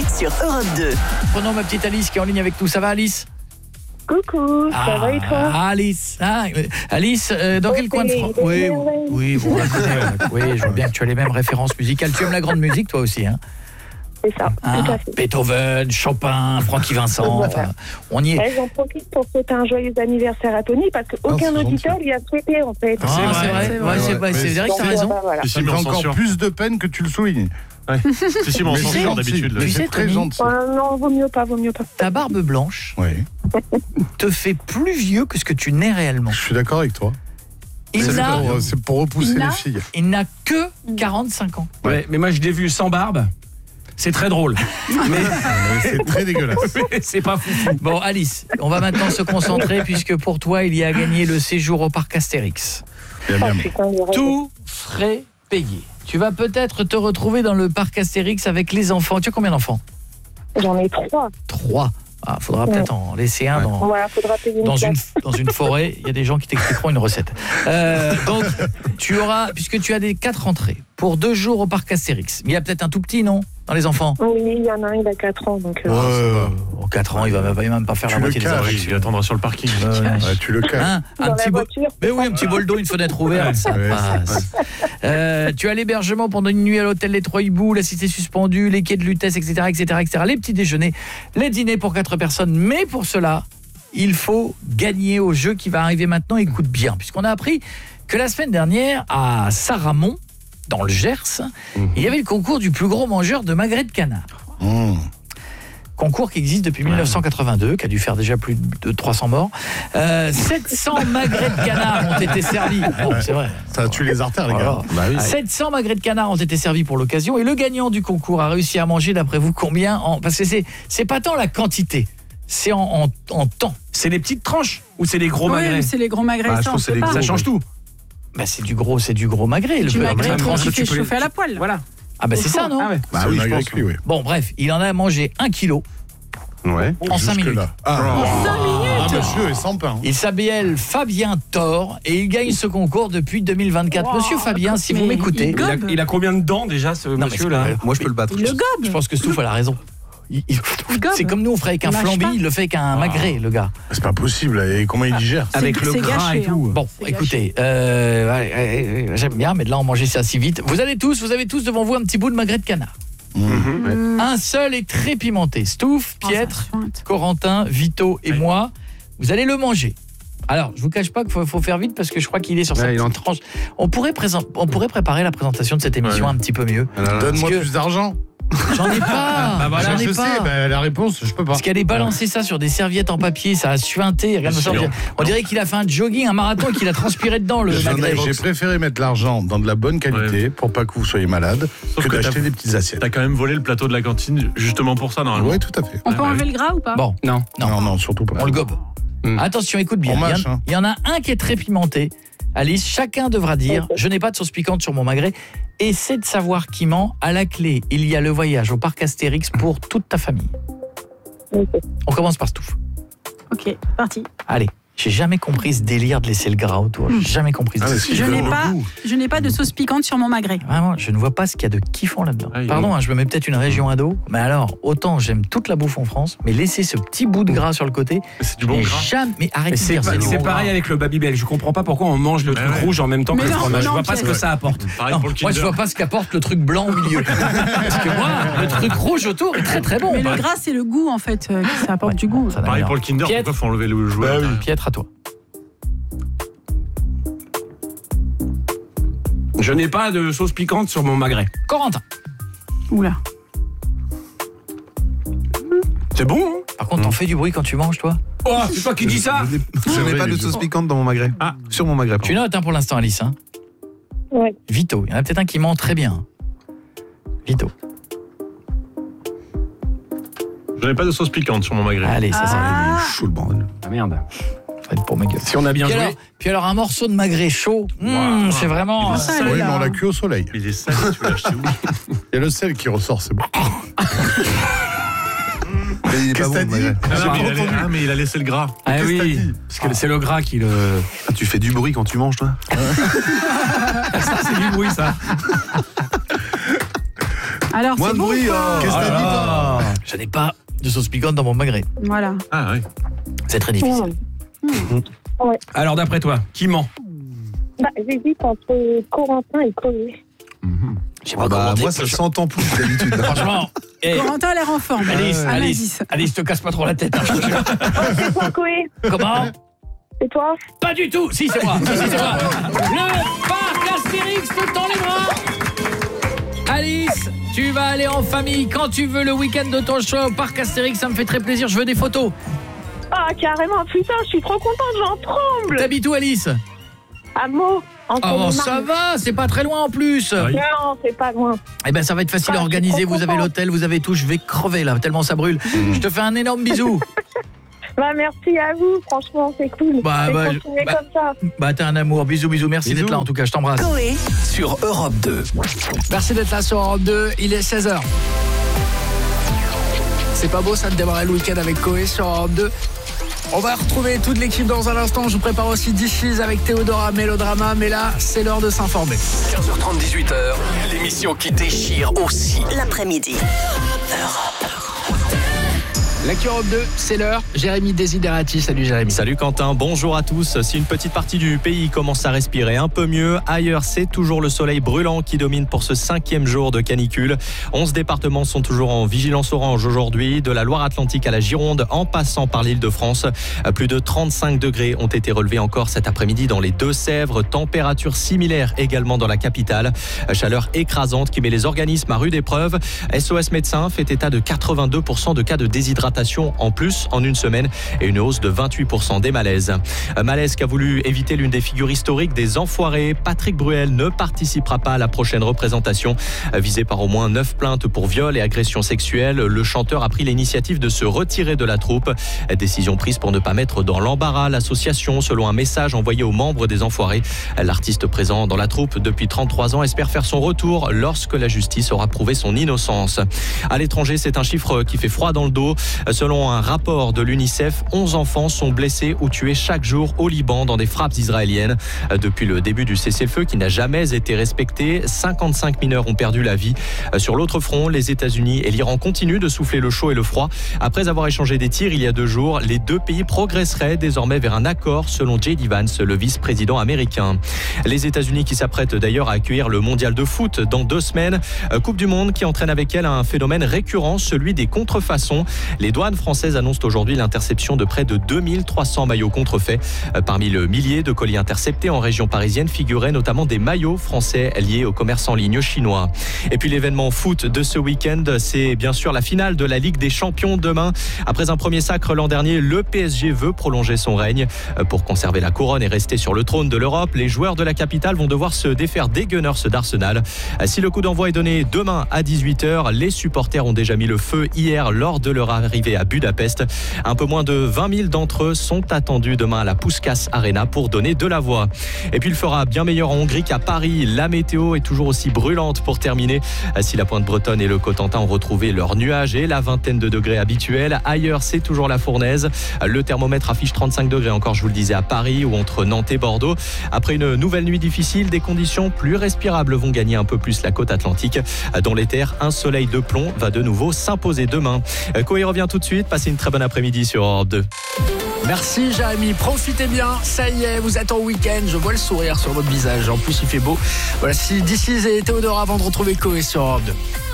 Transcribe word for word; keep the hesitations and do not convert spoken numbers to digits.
sur Europe deux. Prenons ma petite Alice qui est en ligne avec nous. Ça va, Alice ? Coucou, ça ah, va et toi ? Alice, ah, Alice, euh, dans oh, quel coin de France ? Oui, oui, bon, oui, je vois bien que tu as les mêmes références musicales. Tu aimes la grande musique, toi aussi, hein ? C'est ça, hein, tout à fait. Beethoven, Chopin, Francky Vincent, voilà. enfin, on y est. Ouais, j'en profite pour souhaiter un joyeux anniversaire à Tony parce qu'aucun oh, auditeur lui a souhaité en fait. Ah, c'est vrai, c'est vrai, c'est vrai, c'est vrai, c'est vrai que t'as raison. Voilà. Ça me fait encore plus de peine que tu le soulignes. Ouais. C'est si, mais on s'en sort d'habitude. Tu sais, c'est très Tony, gentil. Euh, non, vaut mieux pas, vaut mieux pas. Ta barbe blanche Oui. te fait plus vieux que ce que tu n'es réellement. Je suis d'accord avec toi. Il C'est n'a, pour, c'est pour repousser Il les n'a- filles. il n'a que quarante-cinq ans. Ouais, mais moi je l'ai vu sans barbe. C'est très drôle. Mais Mais c'est très dégueulasse. c'est pas fou. Bon, Alice, on va maintenant se concentrer puisque pour toi, il y a gagné le séjour au parc Astérix. Bien, Oh, bien. putain, il rêve. Tout frais payé. Tu vas peut-être te retrouver dans le parc Astérix avec les enfants. Tu as combien d'enfants ? J'en ai trois. Trois. Ah, faudra Ouais. peut-être en laisser un dans, Voilà, faudra payer une dans, une, place. dans une forêt. Il y a des gens qui t'expliqueront une recette. Euh, donc, tu auras, puisque tu as des quatre entrées, pour deux jours au parc Astérix. Mais il y a peut-être un tout petit, non ? Dans les enfants ? Oui, il y en a un, il a quatre ans. Donc, euh, Ouais, Aux quatre ans, il va va même pas faire Tu la le moitié des caches. attractions. Il attendra sur le parking. Euh, non. ouais, tu le caches. Hein, un dans petit la bo- voiture. Mais oui, un petit bol d'eau, une fenêtre ouverte, ça Ouais, passe. Euh, tu as l'hébergement pendant une nuit à l'hôtel Les Trois Hiboux, la cité suspendue, les quais de Lutèce, et cetera, et cetera, et cetera. Les petits déjeuners, les dîners pour quatre personnes. Mais pour cela, il faut gagner au jeu qui va arriver maintenant. Écoute bien, puisqu'on a appris que la semaine dernière, à Saramon, dans le Gers, Mhm. il y avait le concours du plus gros mangeur de magrets de canard. Mmh. Concours qui existe depuis mille neuf cent quatre-vingt-deux, qui a dû faire déjà plus de trois cents morts. Euh, sept cents magrets de canard ont été servis. Bon, c'est vrai. Ça tue les artères, les gars. Alors, Bah oui. sept cents magrets de canard ont été servis pour l'occasion et le gagnant du concours a réussi à manger, d'après vous, combien en... Parce que c'est, c'est pas tant la quantité, c'est en, en, en temps. C'est les petites tranches ou c'est les gros Oui, magrets? c'est les gros magrets, Bah, je ça, on trouve que c'est sait les pas. gros. Ça change tout. Bah, c'est du gros, c'est du gros magret. Le Du peu- magret la qui tranche que fait tu peux- chauffer à la poêle. Voilà. Ah bah c'est ça, non? Ah ouais. Bah C'est oui, le je magret pense. cuit, Oui. Bon, bref, il en a mangé un kilo Ouais. en cinq minutes. Jusque-là. Ah, ah, monsieur est sans pain. Il s'appelle Fabien Thor et il gagne ce concours depuis deux mille vingt-quatre. Wow, Monsieur Fabien, si mais vous m'écoutez, il Il a, gobe. il a combien de dents déjà ce mais monsieur c'est là? pas- Moi, je peux le battre. Il le je gobe. pense que Stouff a la raison. Il- il- Il gobe. c'est comme nous, on ferait avec un Il mâche flambi, pas. il le fait avec un magret, le gars. C'est pas possible. Et comment il digère? Avec C'est- le c'est gras gâché, et tout. Bon, C'est écoutez, euh, ouais, ouais, ouais, j'aime bien, mais de là, on mangeait ça si vite. Vous allez tous, vous avez tous devant vous un petit bout de magret de canard. Mmh. Un seul et très pimenté. Stouff, Oh, ça Pietre, suinte. Corentin, Vito et Ouais. moi, vous allez le manger. Alors, je vous cache pas qu'il faut, faut faire vite parce que je crois qu'il est sur Ouais, sa il est petite en- tranche. On pourrait, présent- on pourrait préparer la présentation de cette émission Ouais. un petit peu mieux. Donne-moi que- plus d'argent. J'en ai pas. Bah voilà, J'en ai je pas. sais, bah, la réponse, je peux pas. Parce qu'elle est balancée ça sur des serviettes en papier, ça a suinté. Regarde, C'est on, sûr. on dirait qu'il a fait un jogging, un marathon et qu'il a transpiré dedans le J'en ai- magret. J'ai préféré mettre l'argent dans de la bonne qualité Ouais. pour pas que vous soyez malade Sauf que que d'acheter t'as- des petites assiettes. T'as quand même volé le plateau de la cantine justement pour ça normalement. Oui, tout à fait. On peut Ah, enlever le gras ou pas? Bon, Non. non, Non, non, surtout pas. on le gobe. Mm. Attention, écoute bien. On Il y en- mâche, hein. il y en a un qui est très pimenté. Alice, chacun devra dire « Je n'ai pas de sauce piquante sur mon magret ». Essaie de savoir qui ment. À la clé, il y a le voyage au parc Astérix pour toute ta famille. Ok. On commence par Stouff. Ok, parti. Allez, j'ai jamais compris ce délire de laisser le gras autour. J'ai jamais compris Ah, ça. mais si, Je donne n'ai le pas, goût. je n'ai pas de sauce piquante sur mon magret. Vraiment, je ne vois pas ce qu'il y a de kiffant là-dedans. Ah, il- Pardon, hein, je me mets peut-être une région à dos, mais alors, autant j'aime toute la bouffe en France, mais laisser ce petit bout de gras sur le côté, C'est du bon mais gras. jamais... Mais arrête Et de c'est dire pas- du c'est bon pareil gras. avec le Babybel. Je comprends pas pourquoi on mange le Bah truc ouais. rouge en même temps Mais que le non, fromage. Je non, vois pas ce que Pierre. ça apporte. Non, Pareil pour le moi, je Kinder. vois pas ce qu'apporte le truc blanc au milieu. Parce que moi, le truc rouge autour est très très bon. Mais Bah, le gras, c'est le goût en fait, euh, ça apporte ouais, du goût. ça n'a Pareil rien. pour le Kinder. Pietre. Pourquoi faut enlever le jouet? Bah oui. Pietre, à toi. Je n'ai pas de sauce piquante sur mon magret. Corentin. Oula. C'est bon, hein? Par contre, t'en fais du bruit quand tu manges, toi. Oh, c'est toi qui dis ça? Je n'ai- Je n'ai pas de sauce piquante dans mon magret. Ah. Sur mon magret. Tu pardon. notes hein, pour l'instant, Alice. Hein. Ouais. Vito. Il y en a peut-être un qui ment très bien. Vito. Je n'ai pas de sauce piquante sur mon magret. Allez, ça, ça Ah. Il est chaud le bordel. Ah merde. va être pour ma gueule. Si on a bien Puis joué. alors, puis alors, un morceau de magret chaud, mmh, Wow. c'est vraiment... Comment ça, Oui, elle, mais on là l'a cuit au soleil. Il est salé, tu l'as acheté où? Il y a le sel qui ressort, c'est bon. Mais il est Qu'est-ce pas que bon, t'as dit magret. Ah, J'ai mais il pas a- entendu. ah, mais il a laissé le gras. Ah Qu'est-ce que t'as oui, dit Parce que c'est le gras qui le. Ah, tu fais du bruit quand tu manges, toi. Ça, c'est du bruit, ça. Alors, Moins c'est de bon bruit, ou pas oh. Qu'est-ce que t'as dit, toi Je n'ai pas de sauce piquante dans mon magret. Voilà. Ah oui. C'est très difficile. Alors d'après toi, qui ment? Bah, j'hésite entre Corentin et Chloé. J'ai Ah pas bah, commandé. moi, ça s'entend plus que d'habitude. Franchement, eh, Corentin a l'air en forme. Alice, Un Alice, indice. Alice, te casse pas trop la tête. Hein, je te jure. C'est toi, Chloé. Comment? C'est toi. Pas du tout. Si, c'est moi. Si, si, c'est moi. Le parc Astérix te tend les bras. Alice, tu vas aller en famille quand tu veux le week-end de ton choix au parc Astérix. Ça me fait très plaisir. Je veux des photos. Ah, carrément. Putain, je suis trop contente, j'en tremble. T'habites où, Alice? À Meaux. En Oh, Seine-et-Marne. ça va. C'est pas très loin en plus. Ah oui. Non, c'est pas loin. Eh ben, ça va être facile Ah, à organiser. je suis trop Vous avez contente. l'hôtel, vous avez tout. Je vais crever là, tellement ça brûle. Je te fais un énorme bisou. Bah, merci à vous. Franchement, c'est cool. Bah, Et bah, continuez bah- comme ça. Bah, t'es un amour. Bisous, bisous. Merci Bisous. d'être là. En tout cas, je t'embrasse. Coé. Sur Europe deux. Merci d'être là sur Europe deux, il est seize heures. C'est pas beau ça de démarrer le week-end avec Coé sur Europe deux. On va retrouver toute l'équipe dans un instant. Je vous prépare aussi Dishes avec Théodora Mélodrama. Mais là, c'est l'heure de s'informer. quinze heures trente, dix-huit heures. L'émission qui déchire aussi. L'après-midi. L'actu Europe deux, c'est l'heure. Jérémy Desiderati. Salut Jérémy. Salut Quentin, bonjour à tous. Si une petite partie du pays commence à respirer un peu mieux, ailleurs c'est toujours le soleil brûlant qui domine pour ce cinquième jour de canicule. onze départements sont toujours en vigilance orange aujourd'hui, de la Loire-Atlantique à la Gironde en passant par l'Île-de-France. Plus de trente-cinq degrés ont été relevés encore cet après-midi dans les Deux-Sèvres. Température similaire également dans la capitale. Chaleur écrasante qui met les organismes à rude épreuve. S O S Médecins fait état de quatre-vingt-deux pour cent de cas de déshydratation en plus en une semaine et une hausse de vingt-huit pour cent des malaises. Un malaise qu'a voulu éviter l'une des figures historiques des Enfoirés. Patrick Bruel ne participera pas à la prochaine représentation. Visé par au moins neuf plaintes pour viol et agression sexuelle, le chanteur a pris l'initiative de se retirer de la troupe. Décision prise pour ne pas mettre dans l'embarras l'association selon un message envoyé aux membres des Enfoirés. L'artiste présent dans la troupe depuis trente-trois ans espère faire son retour lorsque la justice aura prouvé son innocence. À l'étranger, c'est un chiffre qui fait froid dans le dos. Selon un rapport de l'UNICEF, onze enfants sont blessés ou tués chaque jour au Liban dans des frappes israéliennes. Depuis le début du cessez-le-feu qui n'a jamais été respecté, cinquante-cinq mineurs ont perdu la vie. Sur l'autre front, les États-Unis et l'Iran continuent de souffler le chaud et le froid. Après avoir échangé des tirs il y a deux jours, les deux pays progresseraient désormais vers un accord selon J D Vance, le vice-président américain. Les États-Unis qui s'apprêtent d'ailleurs à accueillir le mondial de foot dans deux semaines. Coupe du monde qui entraîne avec elle un phénomène récurrent, celui des contrefaçons. Les douanes françaises annoncent aujourd'hui l'interception de près de deux mille trois cents maillots contrefaits. Parmi le millier de colis interceptés en région parisienne figuraient notamment des maillots français liés au commerce en ligne chinois. Et puis l'événement foot de ce week-end, c'est bien sûr la finale de la Ligue des Champions demain. Après un premier sacre l'an dernier, le P S G veut prolonger son règne. Pour conserver la couronne et rester sur le trône de l'Europe, les joueurs de la capitale vont devoir se défaire des Gunners d'Arsenal. Si le coup d'envoi est donné demain à dix-huit heures, les supporters ont déjà mis le feu hier lors de leur arrivée à Budapest. Un peu moins de vingt mille d'entre eux sont attendus demain à la Puskás Arena pour donner de la voix. Et puis il fera bien meilleur en Hongrie qu'à Paris. La météo est toujours aussi brûlante pour terminer. Si la pointe bretonne et le Cotentin ont retrouvé leurs nuages et la vingtaine de degrés habituels, ailleurs c'est toujours la fournaise. Le thermomètre affiche trente-cinq degrés encore, je vous le disais, à Paris ou entre Nantes et Bordeaux. Après une nouvelle nuit difficile, des conditions plus respirables vont gagner un peu plus la côte atlantique. Dans les terres, un soleil de plomb va de nouveau s'imposer demain. Coé revient tout de suite. Passez une très bonne après-midi sur Europe deux. Merci Jérémy, profitez bien, ça y est, vous êtes en week-end, je vois le sourire sur votre visage, en plus il fait beau. Voilà, si Dishes et Théodora avant de retrouver Coé sur Europe deux.